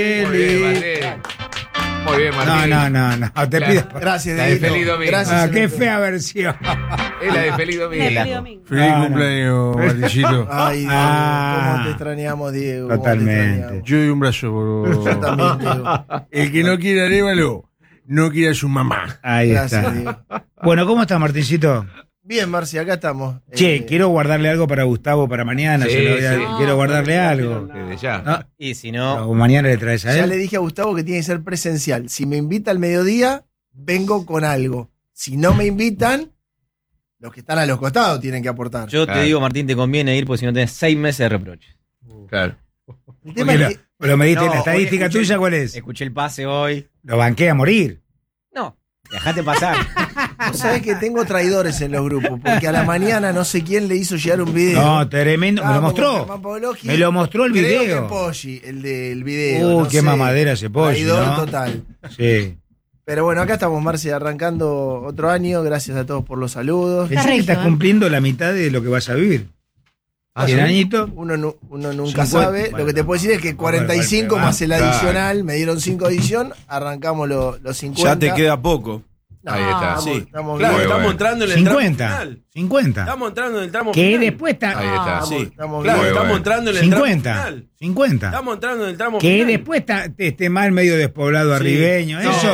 Muy bien, Martín. No, te pido. Gracias, La de Feliz Domingo. Gracias. Qué fea versión. Es la de Feliz Domingo. Feliz cumpleaños, Martillito. Ay, Diego, cómo te extrañamos, Diego. cómo te Totalmente. extrañamos. Yo doy un brazo por vos. Yo también, Diego. El que no quiere Arévalo, no quiere a su mamá. Ahí Gracias, está. Diego. Bueno, ¿cómo estás, Martincito? Bien, Marci, acá estamos. Che, quiero guardarle algo para Gustavo para mañana. Sí, se lo voy a- sí. Quiero guardarle algo. Desde ya. ¿No? Y si no, O mañana le traes a Ya él. le dije a Gustavo que tiene que ser presencial. Si me invita al mediodía, vengo con algo. Si no me invitan, los que están a los costados tienen que aportar. yo Claro. te digo, Martín, te conviene ir porque si no tenés 6 meses de reproches. Claro. El tema Porque es que pero me diste No, la estadística hoy escuché- tuya, ¿cuál es? Escuché el pase hoy. Lo banqué a morir. No, dejate pasar. vos sabés que tengo traidores en los grupos, porque a la mañana no sé quién le hizo llegar un video. No, tremendo. Me lo Estábamos con mostró. Germán Pavlovsky. Me lo mostró el Creo video. que Poggi, el del video. Uy, no qué sé. mamadera ese Poggi, Traidor ¿no? total. Sí. Pero bueno, acá estamos, Marci, arrancando otro año. Gracias a todos por los saludos. Pensé que estás cumpliendo la mitad de lo que vas a vivir. Ah, 100 ¿sí? añitos. Uno nunca 50. sabe. Bueno, Lo que te puedo decir es que 45 golpe, más el claro. adicional, me dieron 5 adición, arrancamos los 50. Ya te queda poco. No, Ahí está. estamos- Sí. estamos Claro, bien. Muy estamos bueno. entrando en el tramo 50. final. 50. Estamos entrando en el tramo Que final. después está. Ahí está. Sí, Estamos claro, bien. estamos Muy entrando en el 50. tramo final. 50. Estamos entrando en el tramo Que final. después esté mal medio despoblado arribeño. No, Eso.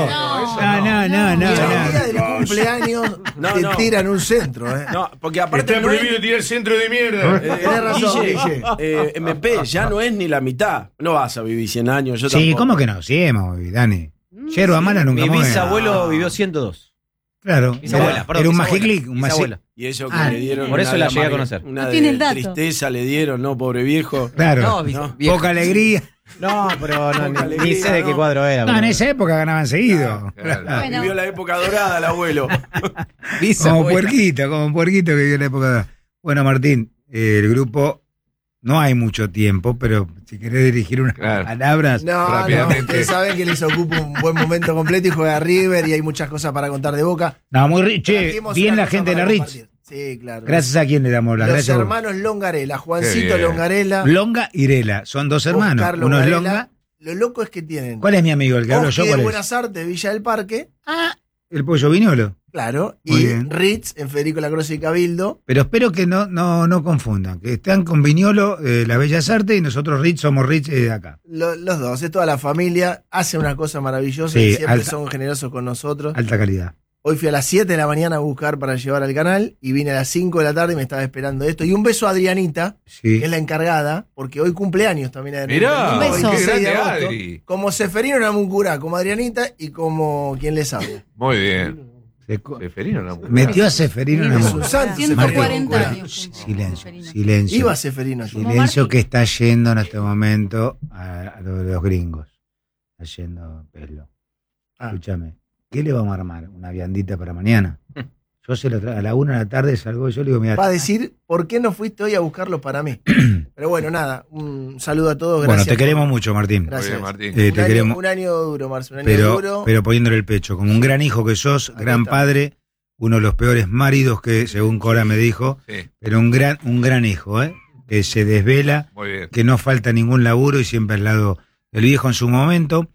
Y No. el día del cumpleaños No, te no. tiran un centro, ¿eh? No, porque aparte no es- tirar centro de mierda. Tenés razón, Guille, Guille. MP, ya no es ni la mitad. No vas a vivir 100 años. Yo Sí, tampoco. ¿cómo que no? Sí, hemos vivido, Dani. Yerba mala nunca Mi muere. bisabuelo vivió 102. Claro. Bisabuela, perdón, Era un bisabuela. magiclick. Un Bisabuela. Y eso que Ah, le dieron. por eso una la de llegué a amarga- conocer. Una No de tiene el dato. tristeza le dieron, ¿no? Pobre viejo. Claro. No, No. viejo. Poca alegría. No, pero no, Poca ni alegría, sé de qué ¿no? cuadro era. No, en pero- esa época ganaban seguido. Claro. Bueno. Vivió la época dorada el abuelo. Como Bisabuela. puerquito que vivió la época de... Bueno, Martín, el grupo, no hay mucho tiempo, pero si querés dirigir unas Claro. palabras... No, Rápidamente. ustedes saben que les ocupa un buen momento completo y juega River y hay muchas cosas para contar de Boca. No, muy che, Trajimos bien una la cosa gente de la para Ritz. compartir. Sí, claro. Gracias a quién le damos las Los gracias. hermanos Longarela, Qué Juancito bien. Longarela, Longa y Rela, son dos hermanos. Oscar Uno es Longarela. Longa. Lo loco es que tienen ¿Cuál es mi amigo? El que hablo yo, Oski de ¿cuál es? Buenas Artes, Villa del Parque, El pollo viñolo. claro, Muy y bien. Ritz en Federico Lacroze y Cabildo. Pero espero que no confundan, que están con Viñolo, las Bellas Artes, y nosotros Ritz somos Ritz de acá. Los dos, es toda la familia, hacen una cosa maravillosa Sí, y siempre alta- son generosos con nosotros. Alta calidad. Hoy fui a las 7 de la mañana a buscar para llevar al canal y vine a las 5 de la tarde y me estaba esperando esto. Y un beso a Adrianita, Sí. que es la encargada, porque hoy cumpleaños también Adrianita. Mirá, Un beso. qué 26 de grande, agosto, Adri. como Seferino Namuncurá, como Adrianita y como quien les habla. Muy bien. Se Seferino, ¿no? metió a Seferino en Es la un boca. santo 140 Seferino. años. Silencio, silencio. Iba Seferino yo. Como Silencio Martín. que está yendo en este momento a lo de los gringos. Está yendo pelo. Ah. Escúchame, ¿qué le vamos a armar? ¿Una viandita para mañana? Yo se lo traigo a la 1 de la tarde, salgo yo le digo, mira, Va a decir, ¿por qué no fuiste hoy a buscarlo para mí? Pero bueno, nada, un saludo a todos. bueno, Gracias. te queremos mucho, Martín. Muy Gracias. bien, Martín. Te un, año, queremos, un año duro, Marcio, un año duro. pero poniéndole el pecho, como un gran hijo que sos, Acá gran está. padre, uno de los peores maridos que, según Cora me dijo, Sí, pero un gran hijo, que se desvela, muy bien. que no falta ningún laburo y siempre al lado del viejo en su momento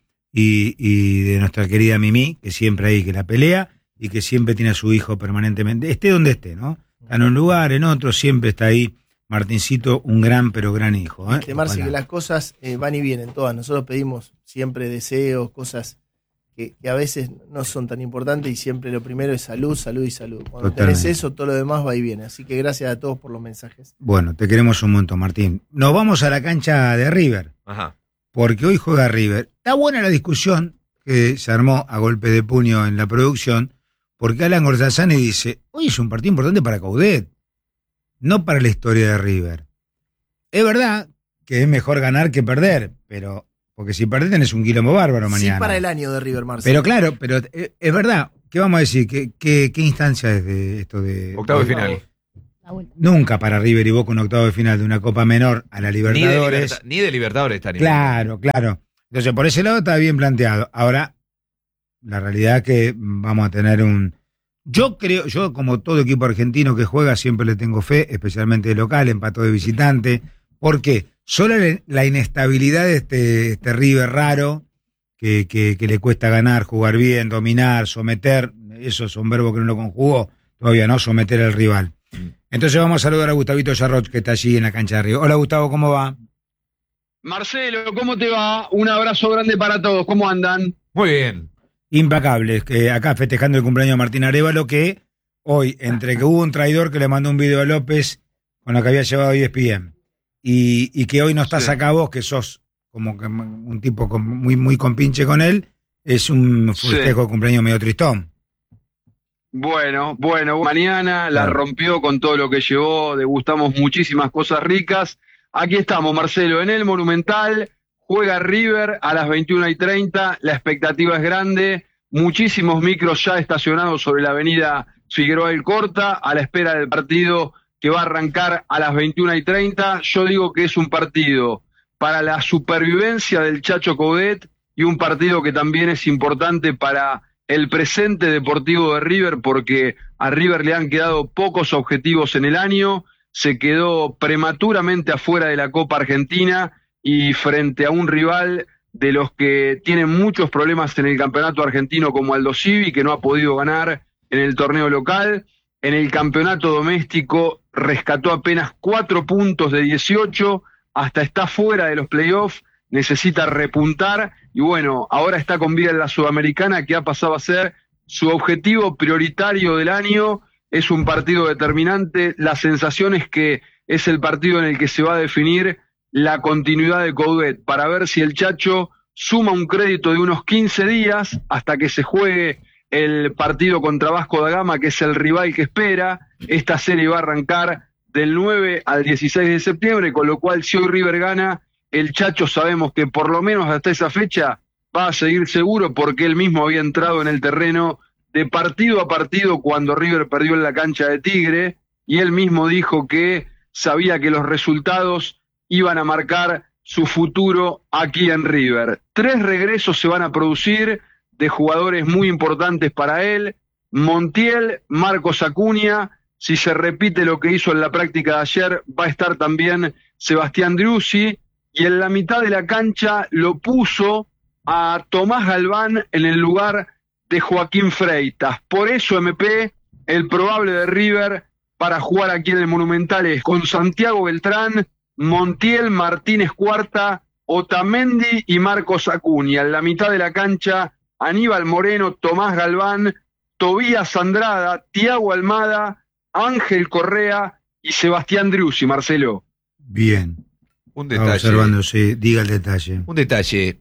y de nuestra querida Mimi, que siempre ahí, que la pelea y que siempre tiene a su hijo permanentemente, esté donde esté, ¿no? En un lugar, en otro, siempre está ahí. Martincito, un gran, pero gran hijo. Marci, Ojalá. que las cosas van y vienen todas. Nosotros pedimos siempre deseos, cosas que a veces no son tan importantes y siempre lo primero es salud, salud y salud. Cuando Totalmente. tenés eso, todo lo demás va y viene. Así que gracias a todos por los mensajes. Bueno, te queremos un montón, Martín. Nos vamos a la cancha de River, Ajá. porque hoy juega River. Está buena la discusión que se armó a golpe de puño en la producción, porque Alan Gorzazani dice, hoy es un partido importante para Coudet, no para la historia de River. Es verdad que es mejor ganar que perder, pero porque si perdés tenés un quilombo bárbaro mañana. Sí para el año de River, Marci. Pero claro, pero es verdad. ¿Qué vamos a decir? ¿Qué instancia es de esto de...? Octavo de final. La vuelta. Nunca para River y Boca un octavo de final de una Copa menor a la Libertadores. Ni de Libertadores está ni. Claro. Entonces, por ese lado está bien planteado. Ahora, la realidad es que vamos a tener un... Yo creo, yo como todo equipo argentino que juega, siempre le tengo fe, especialmente de local, empató de visitante. ¿Por qué? Solo la inestabilidad de este River raro, que le cuesta ganar, jugar bien, dominar, someter, eso es un verbo que no lo conjugó, todavía no, someter al rival. Entonces vamos a saludar a Gustavito Yarroch, que está allí en la cancha de River. Hola Gustavo, ¿cómo va? Marcelo, ¿cómo te va? Un abrazo grande para todos, ¿cómo andan? Muy bien. Implacables, que acá festejando el cumpleaños de Martín Arévalo, que hoy, entre que hubo un traidor que le mandó un video a López con la que había llevado ESPN, y que hoy no estás acá vos, que sos como que un tipo muy compinche con él, es un festejo de cumpleaños medio tristón. Bueno, mañana la rompió con todo lo que llevó, degustamos muchísimas cosas ricas. Aquí estamos, Marcelo, en el Monumental, juega River a las 21:30, la expectativa es grande, muchísimos micros ya estacionados sobre la avenida Figueroa del Corta, a la espera del partido que va a arrancar a las 21:30. Yo digo que es un partido para la supervivencia del Chacho Coudet y un partido que también es importante para el presente deportivo de River, porque a River le han quedado pocos objetivos en el año, se quedó prematuramente afuera de la Copa Argentina y frente a un rival de los que tienen muchos problemas en el campeonato argentino como Aldo Civi, que no ha podido ganar en el torneo local. En el campeonato doméstico rescató apenas 4 puntos de 18, hasta está fuera de los playoffs, necesita repuntar y bueno, ahora está con vida en la Sudamericana, que ha pasado a ser su objetivo prioritario del año. Es un partido determinante, la sensación es que es el partido en el que se va a definir la continuidad de Coudet, para ver si el Chacho suma un crédito de unos 15 días hasta que se juegue el partido contra Vasco da Gama, que es el rival que espera. Esta serie va a arrancar del 9 al 16 de septiembre, con lo cual si hoy River gana, el Chacho sabemos que por lo menos hasta esa fecha va a seguir seguro, porque él mismo había entrado en el terreno de partido a partido cuando River perdió en la cancha de Tigre, y él mismo dijo que sabía que los resultados iban a marcar su futuro aquí en River. 3 regresos se van a producir de jugadores muy importantes para él: Montiel, Marcos Acuña. Si se repite lo que hizo en la práctica de ayer, va a estar también Sebastián Driussi, y en la mitad de la cancha lo puso a Tomás Galván en el lugar de Joaquín Freitas. Por eso MP, el probable de River para jugar aquí en el Monumental es con Santiago Beltrán, Montiel, Martínez Cuarta, Otamendi y Marcos Acuña. En la mitad de la cancha, Aníbal Moreno, Tomás Galván, Tobías Andrada, Tiago Almada, Ángel Correa y Sebastián Driussi, Marcelo. Bien. Un Estaba detalle. observando, sí, diga el detalle. Un detalle.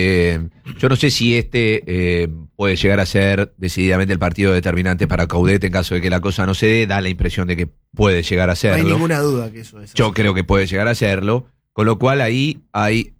Yo no sé si puede llegar a ser decididamente el partido determinante para Coudet en caso de que la cosa no se dé. Da la impresión de que puede llegar a No serlo. hay ninguna duda que eso es. Yo creo que puede llegar a serlo. Con lo cual ahí hay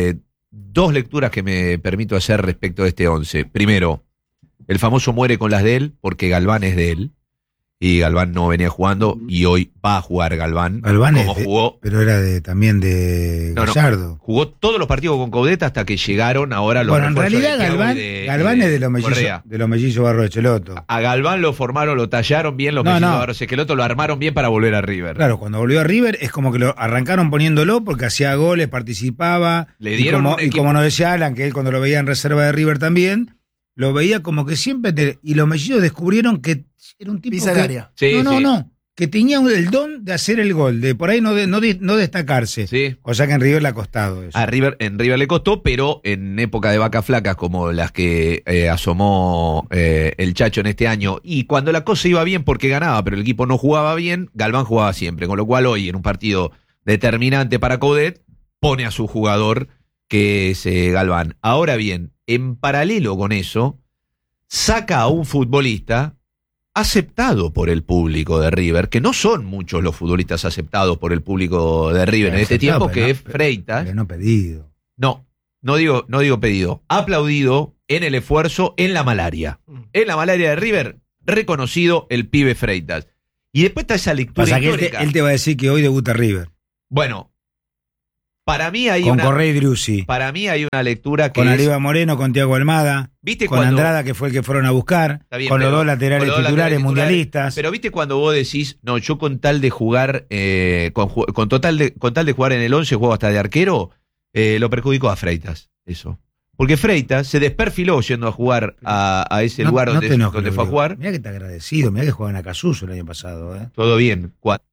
2 lecturas que me permito hacer respecto de este 11. Primero, el famoso muere con las de él, porque Galván es de él. Y Galván no venía jugando, y hoy va a jugar Galván. Galván como es jugó. pero era también de Gallardo. Jugó todos los partidos con Coudet hasta que llegaron ahora los Bueno, en refuerzos realidad de Thiago Galván, y de es de los mellizos Barro de Cheloto. A Galván lo formaron, lo tallaron bien los mellizos Barro de Cheloto, lo armaron bien para volver a River. Claro, cuando volvió a River es como que lo arrancaron poniéndolo porque hacía goles, participaba. Le dieron y como nos decía Alan, que él cuando lo veía en reserva de River también, lo veía como que siempre... y los mellizos descubrieron que era un tipo Pisa el área. Sí, No, que tenía el don de hacer el gol, de por ahí no destacarse. Sí. O sea que en River le ha costado eso. En River le costó, pero en época de vacas flacas como las que asomó el Chacho en este año, y cuando la cosa iba bien porque ganaba, pero el equipo no jugaba bien, Galván jugaba siempre, con lo cual hoy en un partido determinante para Coudet pone a su jugador, que es Galván. Ahora bien, en paralelo con eso, saca a un futbolista aceptado por el público de River, que no son muchos los futbolistas aceptados por el público de River en este tiempo, que es Freitas. Pero no pedido. No digo pedido. Aplaudido en el esfuerzo en la malaria. En la malaria de River, reconocido el pibe Freitas. Y después está esa lectura Pasa que histórica. él te va a decir que hoy debuta River. Bueno, Para mí hay con una, Correa y Driussi, para mí hay una lectura que con es, Aníbal Moreno, con Thiago Almada, ¿viste con cuando, Andrada, que fue el que fueron a buscar, está bien, con los pero- dos laterales con los dos titulares laterales mundialistas. Pero viste cuando vos decís, no, yo con tal de jugar, con tal de jugar en el 11, juego hasta de arquero, lo perjudicó a Freitas, eso. Porque Freitas se desperfiló yendo a jugar a ese lugar donde, te enojes, donde fue a Rodrigo. jugar. Mirá que está agradecido, mirá que jugaban a Casuso el año pasado. Todo bien.